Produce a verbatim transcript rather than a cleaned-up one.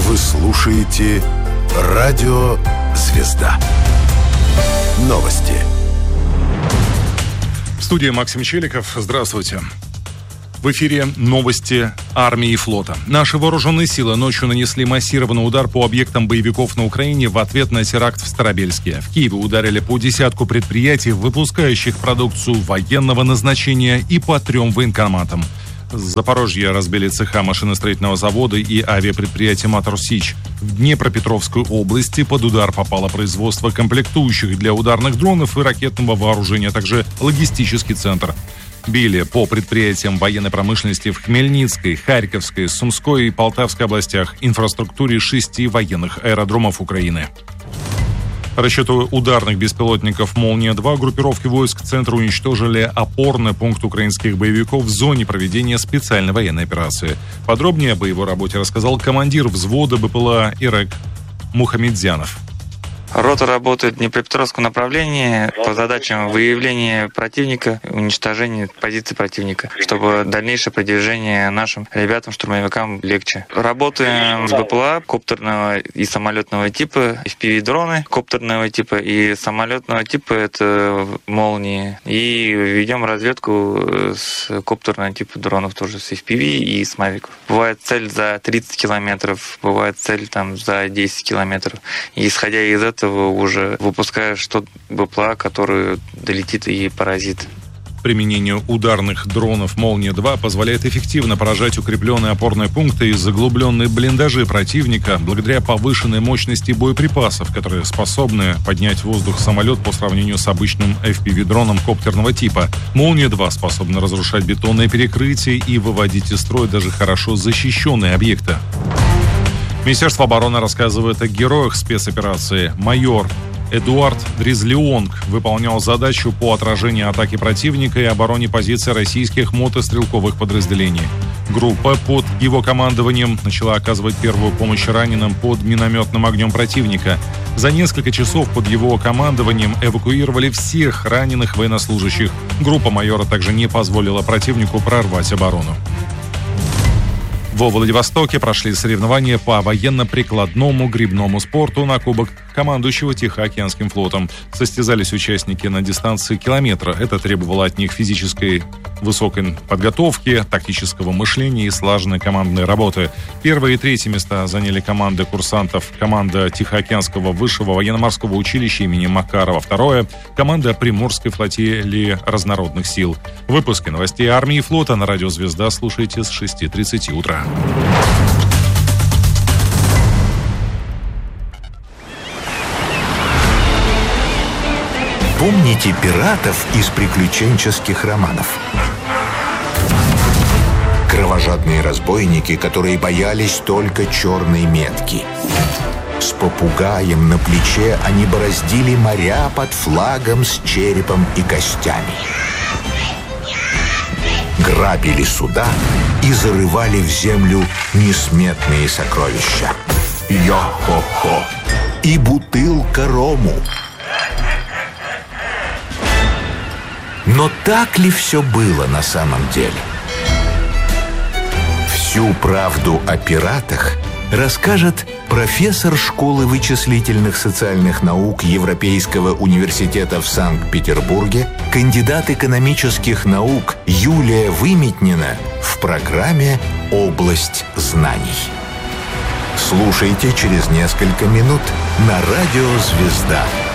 Вы слушаете Радио Звезда. Новости. В студии Максим Челиков. Здравствуйте. В эфире новости армии и флота. Наши вооруженные силы ночью нанесли массированный удар по объектам боевиков на Украине в ответ на теракт в Старобельске. В Киеве ударили по десятку предприятий, выпускающих продукцию военного назначения, и по трем военкоматам. С Запорожья разбили цеха машиностроительного завода и авиапредприятия «Моторсич». В Днепропетровской области под удар попало производство комплектующих для ударных дронов и ракетного вооружения, а также логистический центр. Били по предприятиям военной промышленности в Хмельницкой, Харьковской, Сумской и Полтавской областях, инфраструктуре шести военных аэродромов Украины. Расчеты ударных беспилотников «Молния-два» группировки войск центра уничтожили опорный пункт украинских боевиков в зоне проведения специальной военной операции. Подробнее о боевой работе рассказал командир взвода БПЛА «Ирек» Мухамедзянов. Рота работает в Днепропетровском направлении по задачам выявления противника, уничтожения позиций противника, чтобы дальнейшее продвижение нашим ребятам, штурмовикам легче. Работаем с БПЛА коптерного и самолетного типа, эф пи ви-дроны коптерного типа и самолетного типа, это «Молнии». И ведем разведку с коптерного типа дронов тоже, с эф пи ви и с мавиков. Бывает цель за тридцать километров, бывает цель там за десять километров. И исходя из этого уже выпускаешь тот БПЛА, который долетит и поразит. Применение ударных дронов «Молния-два» позволяет эффективно поражать укрепленные опорные пункты и заглубленные блиндажи противника благодаря повышенной мощности боеприпасов, которые способны поднять в воздух самолет по сравнению с обычным эф пи ви-дроном коптерного типа. «Молния-два» способна разрушать бетонные перекрытия и выводить из строя даже хорошо защищенные объекты. Министерство обороны рассказывает о героях спецоперации. Майор Эдуард Дризлионг выполнял задачу по отражению атаки противника и обороне позиций российских мотострелковых подразделений. Группа под его командованием начала оказывать первую помощь раненым под минометным огнем противника. За несколько часов под его командованием эвакуировали всех раненых военнослужащих. Группа майора также не позволила противнику прорвать оборону. Во Владивостоке прошли соревнования по военно-прикладному грибному спорту на Кубок командующего Тихоокеанским флотом. Состязались участники на дистанции километра. Это требовало от них физической высокой подготовки, тактического мышления и слаженной командной работы. Первые и третьи места заняли команды курсантов. Команда Тихоокеанского высшего военно-морского училища имени Макарова. Второе – команда Приморской флотилии разнородных сил. Выпуски новостей армии и флота на радио «Звезда» слушайте с шести тридцати утра. Помните пиратов из приключенческих романов? Кровожадные разбойники, которые боялись только черной метки. С попугаем на плече они бороздили моря под флагом с черепом и костями. Грабили суда и зарывали в землю несметные сокровища. Йо-хо-хо! И бутылка рому. Но так ли все было на самом деле? Всю правду о пиратах расскажет профессор школы вычислительных социальных наук Европейского университета в Санкт-Петербурге, кандидат экономических наук Юлия Выметнина в программе «Область знаний». Слушайте через несколько минут на радио «Звезда».